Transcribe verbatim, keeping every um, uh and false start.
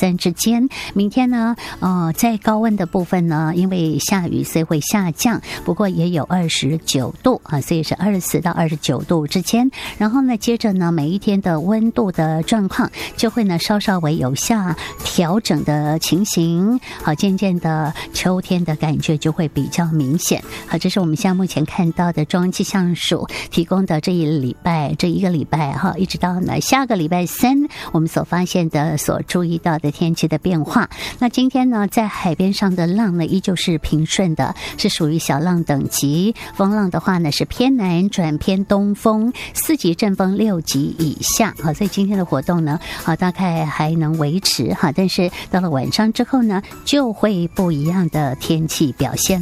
三之间。明天呢，呃，在高温的部分呢，因为下雨所以会下降，不过也有二十九度啊，所以是二十四到二十九度之间。然后呢，接着呢，每一天的温度的状况就会呢稍稍微有下调整的情形，好，渐渐的秋天的感觉就会比较明显。好，这是我们现在目前看到的中央气象署提供的这一礼拜这一个礼拜哈，一直到呢下个礼拜三，我们所发现的、所注意到的天气的变化。那今天呢，在海边上的浪呢，依旧是平顺的，是属于小浪等级。风浪的话呢，是偏南转偏东风，四级阵风六级以下。好，所以今天的活动呢，好，大概还能维持哈，但是到了晚上之后呢，就会不一样的天气表现。